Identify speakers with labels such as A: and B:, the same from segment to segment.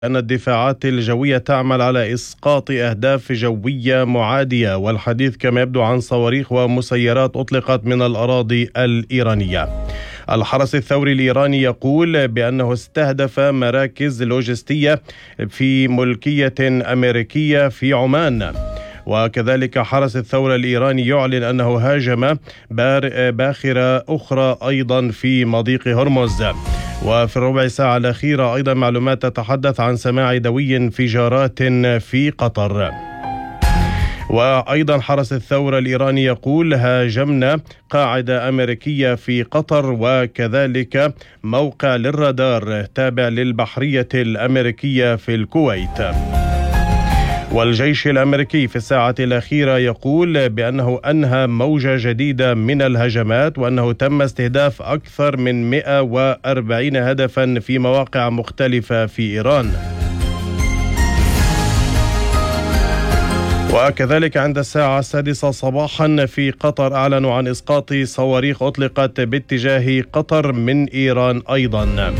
A: أن الدفاعات الجوية تعمل على إسقاط أهداف جوية معادية، والحديث كما يبدو عن صواريخ ومسيرات أطلقت من الأراضي الإيرانية. الحرس الثوري الإيراني يقول بأنه استهدف مراكز لوجستية في ملكية أمريكية في عمان. وكذلك حرس الثورة الإيراني يعلن أنه هاجم باخرة أخرى أيضا في مضيق هرمز. وفي الربع ساعة الأخيرة أيضا معلومات تتحدث عن سماع دوي انفجارات في قطر. وأيضا حرس الثورة الإيراني يقول هاجمنا قاعدة أمريكية في قطر، وكذلك موقع للرادار تابع للبحرية الأمريكية في الكويت. والجيش الأمريكي في الساعة الأخيرة يقول بأنه أنهى موجة جديدة من الهجمات، وأنه تم استهداف أكثر من 140 هدفا في مواقع مختلفة في إيران. وكذلك عند الساعة 6 صباحا في قطر أعلنوا عن إسقاط صواريخ أطلقت باتجاه قطر من إيران أيضا.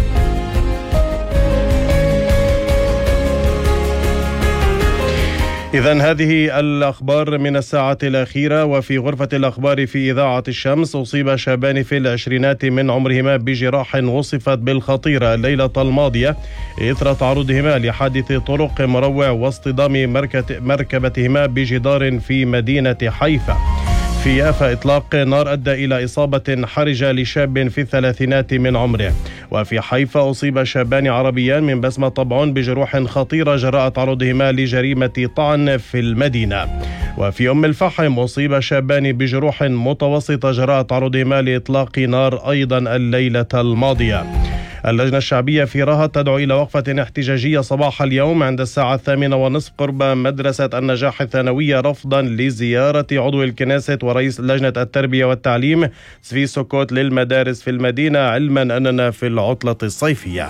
A: إذن هذه الأخبار من الساعة الأخيرة. وفي غرفة الأخبار في إذاعة الشمس، أصيب شابان في العشرينات من عمرهما بجراح وصفت بالخطيرة الليلة الماضية إثر تعرضهما لحادث طرق مروع واصطدام مركبتهما بجدار في مدينة حيفا. في يافا إطلاق نار أدى إلى إصابة حرجة لشاب في الثلاثينات من عمره. وفي حيفا أصيب شابان عربيان من بسمة طبعون بجروح خطيرة جراء تعرضهما لجريمة طعن في المدينة. وفي أم الفحم أصيب شابان بجروح متوسطة جراء تعرضهما لإطلاق نار أيضا الليلة الماضية. اللجنة الشعبية في رهط تدعو إلى وقفة احتجاجية صباح اليوم عند الساعة 8:30 قرب مدرسة النجاح الثانوية، رفضا لزيارة عضو الكنيست ورئيس لجنة التربية والتعليم سفي سوكوت للمدارس في المدينة، علما أننا في العطلة الصيفية.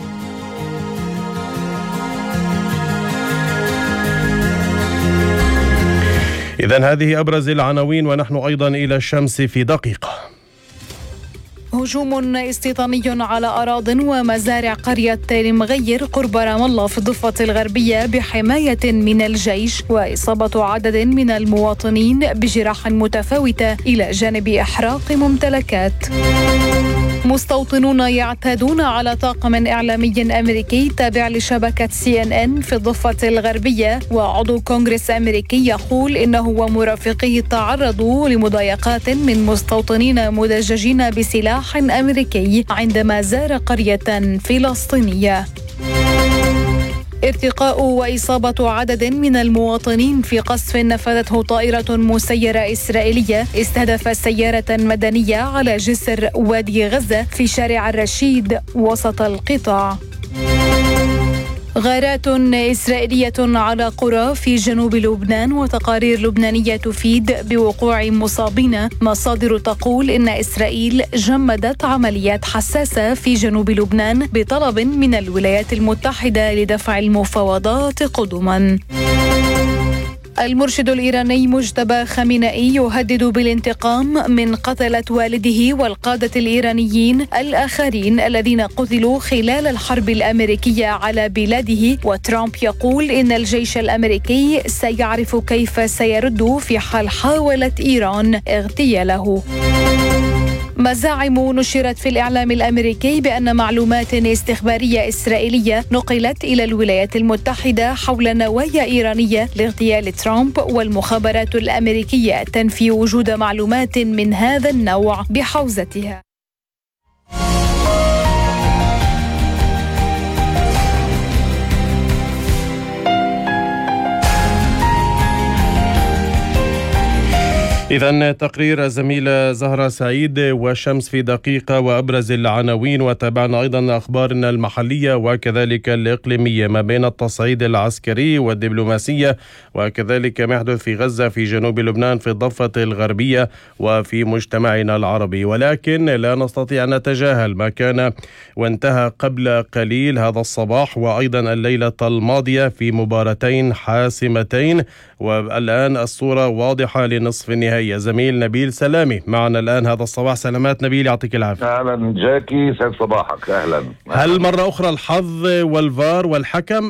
A: إذن هذه أبرز العناوين، ونحن أيضا إلى الشمس في دقيقة.
B: هجوم استيطاني على أراضٍ ومزارع قرية المغير قرب رام الله في الضفة الغربية بحماية من الجيش، وإصابة عدد من المواطنين بجراح متفاوتة إلى جانب إحراق ممتلكات. مستوطنون يعتادون على طاقم إعلامي أمريكي تابع لشبكة CNN في الضفة الغربية، وعضو كونغرس أمريكي يقول إنه ومرافقيه تعرضوا لمضايقات من مستوطنين مدججين بسلاح أمريكي عندما زار قرية فلسطينية. ارتقاء وإصابة عدد من المواطنين في قصف نفذته طائرة مسيرة إسرائيلية استهدف سيارة مدنية على جسر وادي غزة في شارع الرشيد وسط القطاع. غارات إسرائيلية على قرى في جنوب لبنان، وتقارير لبنانية تفيد بوقوع مصابين. مصادر تقول إن إسرائيل جمدت عمليات حساسة في جنوب لبنان بطلب من الولايات المتحدة لدفع المفاوضات قدما. المرشد الإيراني مجتبى خامنئي يهدد بالانتقام من قتلة والده والقادة الإيرانيين الآخرين الذين قتلوا خلال الحرب الأمريكية على بلاده، وترامب يقول إن الجيش الأمريكي سيعرف كيف سيرد في حال حاولت إيران اغتياله. مزاعم نشرت في الإعلام الأمريكي بأن معلومات استخبارية إسرائيلية نقلت إلى الولايات المتحدة حول نوايا إيرانية لاغتيال ترامب، والمخابرات الأمريكية تنفي وجود معلومات من هذا النوع بحوزتها.
A: إذن تقرير الزميلة زهرة سعيد والشمس في دقيقة وأبرز العناوين، وتابعنا أيضا أخبارنا المحلية وكذلك الإقليمية ما بين التصعيد العسكري والدبلوماسية، وكذلك ما يحدث في غزة في جنوب لبنان في الضفة الغربية وفي مجتمعنا العربي. ولكن لا نستطيع أن نتجاهل ما كان وانتهى قبل قليل هذا الصباح وأيضا الليلة الماضية في مباراتين حاسمتين، والآن الصورة واضحة لنصف النهائي النهائية زميل نبيل سلامي معنا الآن هذا الصباح. سلامات نبيل، يعطيك العافية.
C: أهلا جاكي، سعد صباحك. أهلا.
A: هل مرة أخرى الحظ والفار والحكم